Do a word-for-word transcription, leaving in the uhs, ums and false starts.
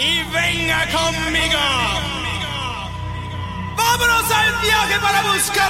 y venga conmigo. Vámonos al viaje para buscar